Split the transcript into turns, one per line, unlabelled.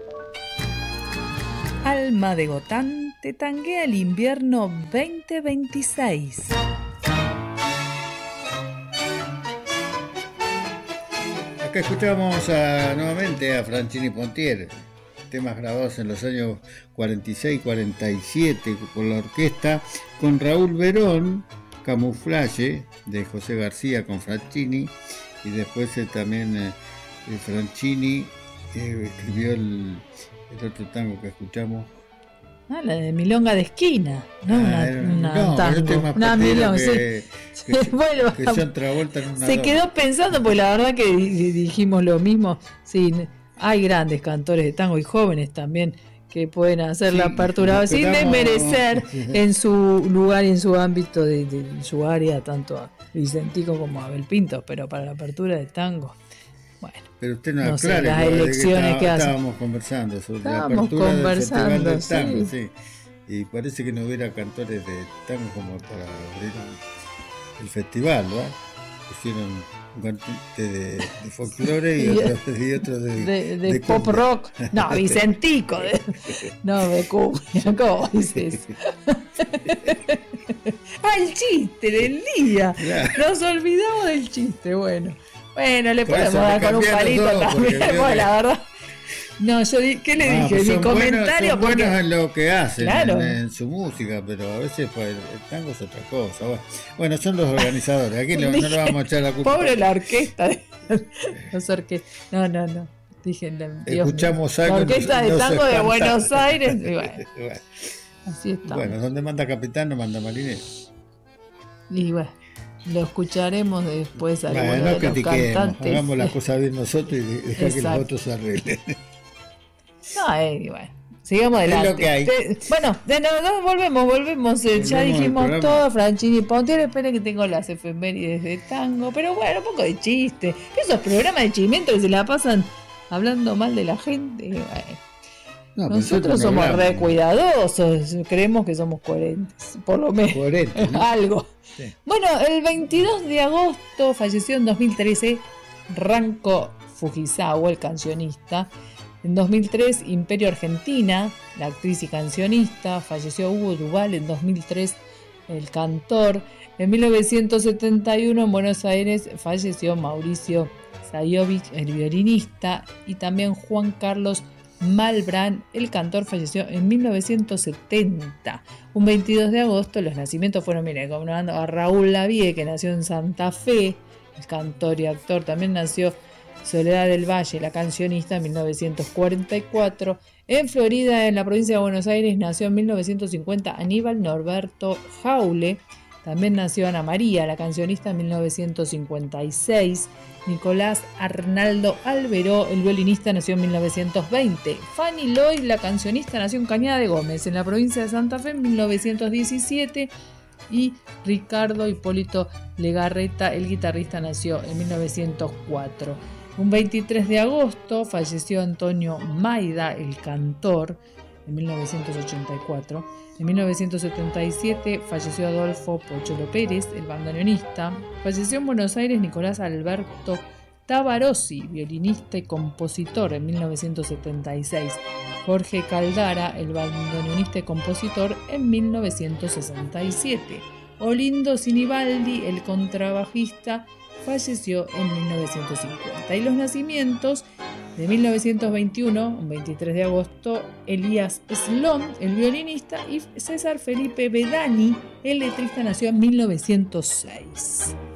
Alma de Gotán te tanguea el invierno 2026.
Acá escuchamos nuevamente a Franchini Pontier, temas grabados en los años 46-47 por la orquesta, con Raúl Verón, Camuflaje de José García con Franchini, y después también Franchini escribió el otro tango que escuchamos.
La de Milonga de Esquina, ¿no? Una milonga, bueno,
que John Travolta en una
se quedó pensando, pues la verdad que dijimos lo mismo. Sí, hay grandes cantores de tango y jóvenes también que pueden hacer la apertura sin desmerecer en su lugar y en su ámbito de su área, tanto a Vicentico como a Abel Pinto, pero para la apertura de tango, bueno.
Pero usted no aclara
las elecciones que hace.
Estábamos conversando sobre la apertura del Festival del Tango, sí. Y parece que no hubiera cantores de tango como para abrir el festival, ¿verdad? Pusieron un cantante de folclore y otro de
pop rock. No, Vicentico. No, de cumbia. ¿Cómo dices? El chiste del día. Claro. Nos olvidamos del chiste. Bueno, le podemos dar con un palito también. Bueno, la verdad. No, ¿qué le dije?
Pues
mi comentario.
Son buenos en lo que hacen,
claro,
en su música, pero a veces pues, el tango es otra cosa. Bueno, son los organizadores. Aquí no le vamos a echar la culpa.
Pobre la orquesta. No. Dije,
escuchamos
algo. La orquesta de tango de Buenos Aires. Y bueno, así está.
Bueno, donde manda capitán no manda marinero.
Y bueno, lo escucharemos después a
los cantantes. Hagamos las cosas bien nosotros y dejar que los otros se arreglen.
Bueno, sigamos adelante.
Es lo que hay.
Volvemos. Ya dijimos todo, Franchini Pontier. Esperen que tengo las efemérides de tango. Pero bueno, un poco de chiste. Esos programas de chimento que se la pasan hablando mal de la gente. Bueno. Nosotros somos re cuidadosos. Creemos que somos coherentes. Por lo menos.
Coherentes, ¿no?
Algo. Sí. Bueno, el 22 de agosto falleció en 2013 Ranko Fujisawa, el cancionista. En 2003, Imperio Argentina, la actriz y cancionista. Falleció Hugo Duval en 2003, el cantor. En 1971, en Buenos Aires, falleció Mauricio Sayovich, el violinista. Y también Juan Carlos Malbrán, el cantor, falleció en 1970. Un 22 de agosto, los nacimientos fueron, conmemorando a Raúl Lavie, que nació en Santa Fe, el cantor y actor. También nació Soledad del Valle, la cancionista, en 1944. En Florida, en la provincia de Buenos Aires, nació en 1950 Aníbal Norberto Jaule. También nació Ana María, la cancionista, en 1956. Nicolás Arnaldo Alberó, el violinista, nació en 1920. Fanny Loy, la cancionista, nació en Cañada de Gómez, en la provincia de Santa Fe, en 1917. Y Ricardo Hipólito Legarreta, el guitarrista, nació en 1904. Un 23 de agosto falleció Antonio Maida, el cantor, en 1984. En 1977 falleció Adolfo Pocholo Pérez, el bandoneonista. Falleció en Buenos Aires Nicolás Alberto Tabarossi, violinista y compositor, en 1976. Jorge Caldara, el bandoneonista y compositor, en 1967. Olindo Sinibaldi, el contrabajista, falleció en 1950. Y los nacimientos de 1921, un 23 de agosto, Elías Slom, el violinista, y César Felipe Bedani, el letrista, nació en 1906.